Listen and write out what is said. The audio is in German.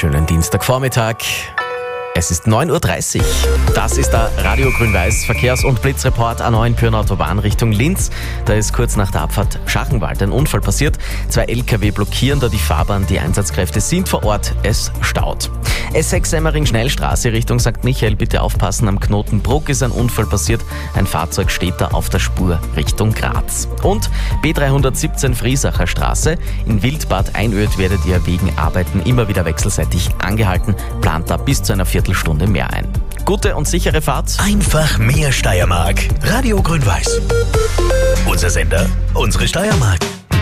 schönen Dienstagvormittag. Es ist 9.30 Uhr. Das ist der Radio Grün-Weiß Verkehrs- und Blitzreport A9 Pürner Autobahn Richtung Linz. Da ist kurz nach der Abfahrt Schachenwald ein Unfall passiert. 2 LKW blockieren da die Fahrbahn. Die Einsatzkräfte sind vor Ort. Es staut. S6 Semmering-Schnellstraße Richtung St. Michael. Bitte aufpassen, am Knoten Bruck ist ein Unfall passiert. Ein Fahrzeug steht da auf der Spur Richtung Graz. Und B317 Friesacher Straße. In Wildbad Einöd werdet ihr wegen Arbeiten immer wieder wechselseitig angehalten. Plant da bis zu einer Viertelstunde mehr ein. Gute und sichere Fahrt. Einfach mehr Steiermark. Radio Grün-Weiß. Unser Sender, unsere Steiermark.